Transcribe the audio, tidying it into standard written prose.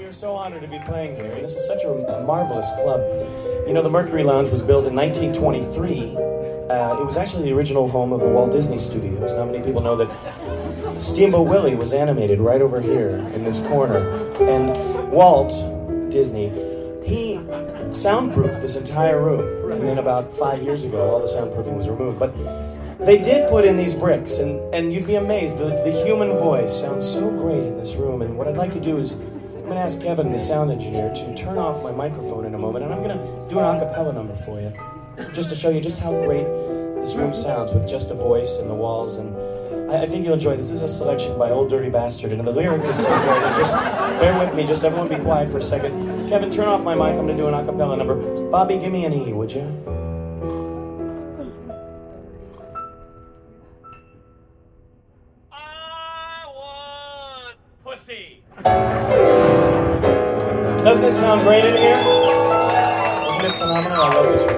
we're so honored to be playing here. This is such a marvelous club. You know, the Mercury Lounge was built in 1923. It was actually the original home of the Walt Disney Studios. Not many people know that Steamboat Willie was animated right over here in this corner. And Walt Disney, he soundproofed this entire room. And then about 5 years ago, all the soundproofing was removed. But they did put in these bricks, and you'd be amazed. The human voice sounds so great in this room. And what I'd like to do is, I'm going to ask Kevin, the sound engineer, to turn off my microphone in a moment, and I'm going to do an a cappella number for you, just to show you just how great this room sounds with just a voice and the walls. And I think you'll enjoy this. This is a selection by Old Dirty Bastard, and the lyric is so great. And just bear with me. Just everyone be quiet for a second. Kevin, turn off my mic. I'm going to do an a cappella number. Bobby, give me an E, would you? Pussy. Doesn't it sound great in here? Isn't it phenomenal? I love this room.